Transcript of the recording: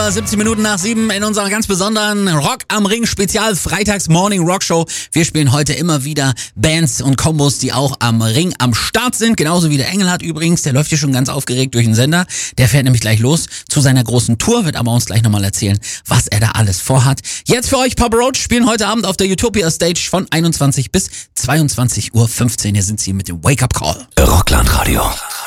17 Minuten nach 7 in unserer ganz besonderen Rock am Ring Spezial Freitags Morning Rock Show. Wir spielen heute immer wieder Bands und Kombos, die auch am Ring am Start sind. Genauso wie der Engelhardt übrigens. Der läuft hier schon ganz aufgeregt durch den Sender. Der fährt nämlich gleich los zu seiner großen Tour, wird aber uns gleich nochmal erzählen, was er da alles vorhat. Jetzt für euch Papa Roach spielen heute Abend auf der Utopia Stage von 21 bis 22:15 Uhr. Hier sind sie mit dem Wake Up Call. Rockland Radio.